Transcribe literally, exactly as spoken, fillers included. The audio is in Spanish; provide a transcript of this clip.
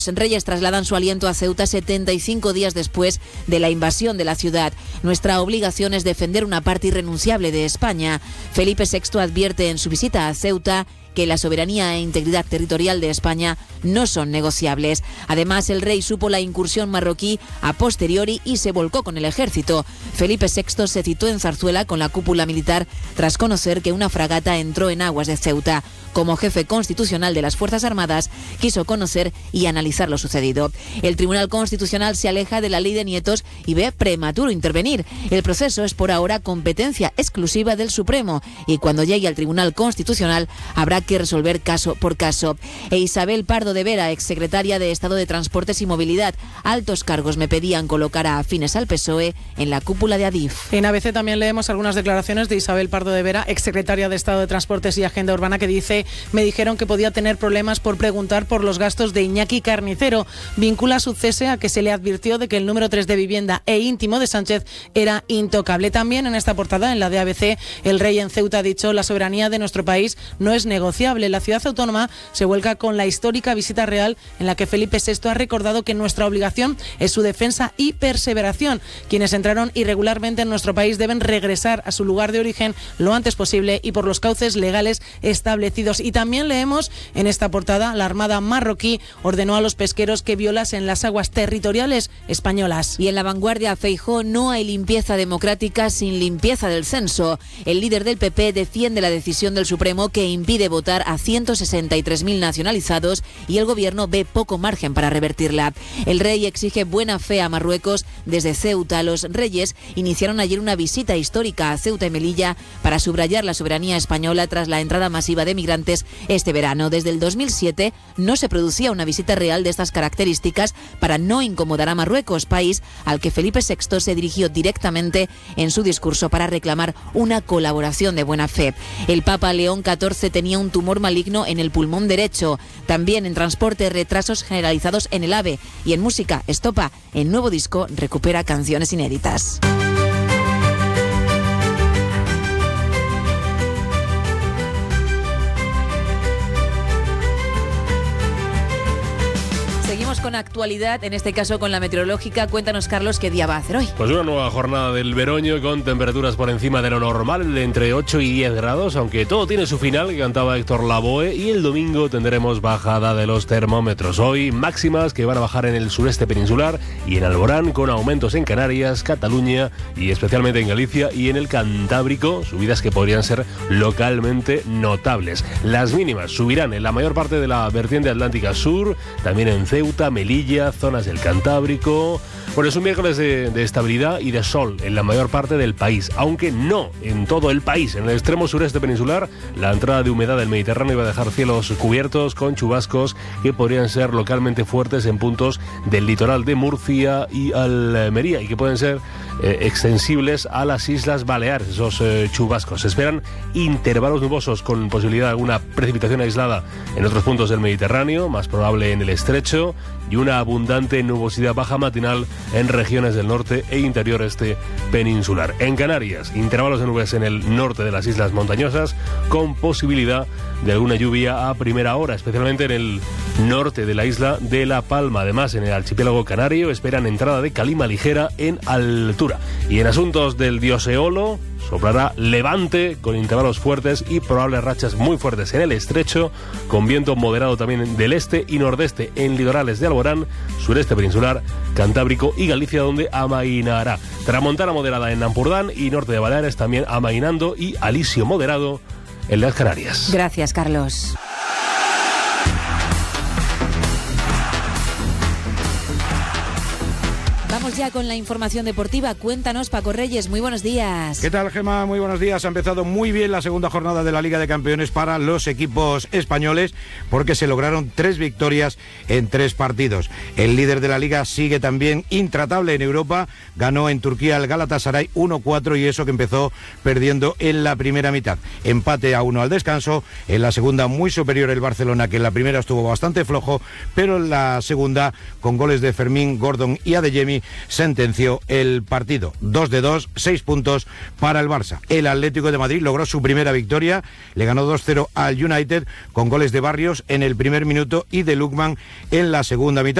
Reyes trasladan su aliento a Ceuta setenta y cinco días después de la invasión de la ciudad. Nuestra obligación es defender una parte irrenunciable de España. Felipe sexto advierte en su visita a Ceuta que la soberanía e integridad territorial de España no son negociables. Además, el rey supo la incursión marroquí a posteriori y se volcó con el ejército. Felipe sexto se citó en Zarzuela con la cúpula militar tras conocer que una fragata entró en aguas de Ceuta. Como jefe constitucional de las Fuerzas Armadas, quiso conocer y analizar lo sucedido. El Tribunal Constitucional se aleja de la ley de nietos y ve prematuro intervenir. El proceso es por ahora competencia exclusiva del Supremo y cuando llegue al Tribunal Constitucional habrá que resolver caso por caso. E Isabel Pardo de Vera, exsecretaria de Estado de Transportes y Movilidad. Altos cargos me pedían colocar a afines al P S O E en la cúpula de Adif. En A B C también leemos algunas declaraciones de Isabel Pardo de Vera, exsecretaria de Estado de Transportes y Agenda Urbana, que dice: me dijeron que podía tener problemas por preguntar por los gastos de Iñaki Carnicero. Vincula su cese a que se le advirtió de que el número tres de vivienda e íntimo de Sánchez era intocable. También en esta portada, en la de A B C, el rey en Ceuta ha dicho: la soberanía de nuestro país no es negociable. La ciudad autónoma se vuelca con la histórica visita real en la que Felipe sexto ha recordado que nuestra obligación es su defensa y perseveración. Quienes entraron irregularmente en nuestro país deben regresar a su lugar de origen lo antes posible y por los cauces legales establecidos. Y también leemos en esta portada: la Armada marroquí ordenó a los pesqueros que violasen las aguas territoriales españolas. Y en La Vanguardia, Feijóo: no hay limpieza democrática sin limpieza del censo. El líder del P P defiende la decisión del Supremo que impide votar a ciento sesenta y tres mil nacionalizados y el gobierno ve poco margen para revertirla. El rey exige buena fe a Marruecos desde Ceuta. Los reyes iniciaron ayer una visita histórica a Ceuta y Melilla para subrayar la soberanía española tras la entrada masiva de migrantes este verano. Desde el dos mil siete no se producía una visita real de estas características para no incomodar a Marruecos, país al que Felipe sexto se dirigió directamente en su discurso para reclamar una colaboración de buena fe. El Papa León catorce tenía un tumor maligno en el pulmón derecho. También en transporte, retrasos generalizados en el AVE. Y en música, Estopa, en nuevo disco, recupera canciones inéditas. Seguimos con actualidad, en este caso con la meteorológica. Cuéntanos, Carlos, ¿qué día va a hacer hoy? Pues una nueva jornada del veroño con temperaturas por encima de lo normal, de entre ocho y diez grados, aunque todo tiene su final, que cantaba Héctor Lavoe, y el domingo tendremos bajada de los termómetros. Hoy máximas que van a bajar en el sureste peninsular y en Alborán, con aumentos en Canarias, Cataluña y especialmente en Galicia y en el Cantábrico, subidas que podrían ser localmente notables. Las mínimas subirán en la mayor parte de la vertiente atlántica sur, también en Ceuta, Melilla, zonas del Cantábrico. Bueno, es un miércoles de, de estabilidad y de sol en la mayor parte del país, aunque no en todo el país. En el extremo sureste peninsular, la entrada de humedad del Mediterráneo va a dejar cielos cubiertos con chubascos que podrían ser localmente fuertes en puntos del litoral de Murcia y Almería y que pueden ser eh, extensibles a las Islas Baleares, esos eh, chubascos. Se esperan intervalos nubosos con posibilidad de alguna precipitación aislada en otros puntos del Mediterráneo, más probable en el estrecho, y una abundante nubosidad baja matinal en regiones del norte e interior este peninsular. En Canarias, intervalos de nubes en el norte de las islas montañosas con posibilidad de alguna lluvia a primera hora, especialmente en el norte de la isla de La Palma. Además, en el archipiélago canario esperan entrada de calima ligera en altura. Y en asuntos del Dioseolo, soplará levante con intervalos fuertes y probables rachas muy fuertes en el estrecho, con viento moderado también del este y nordeste en litorales de Alborán, sureste peninsular, Cantábrico y Galicia, donde amainará. Tramontana moderada en Ampurdán y norte de Baleares también amainando, y alisio moderado en las Canarias. Gracias, Carlos. Vamos ya con la información deportiva. Cuéntanos, Paco Reyes, muy buenos días. ¿Qué tal, Gemma? Muy buenos días. Ha empezado muy bien la segunda jornada de la Liga de Campeones para los equipos españoles, porque se lograron tres victorias en tres partidos. El líder de la Liga sigue también intratable en Europa. Ganó en Turquía el Galatasaray uno cuatro, y eso que empezó perdiendo en la primera mitad. Empate a uno al descanso. En la segunda, muy superior el Barcelona, que en la primera estuvo bastante flojo, pero en la segunda, con goles de Fermín, Gordon y Adeyemi, sentenció el partido. dos de dos, seis puntos para el Barça. El Atlético de Madrid logró su primera victoria, le ganó dos cero al United con goles de Barrios en el primer minuto y de Lookman en la segunda mitad.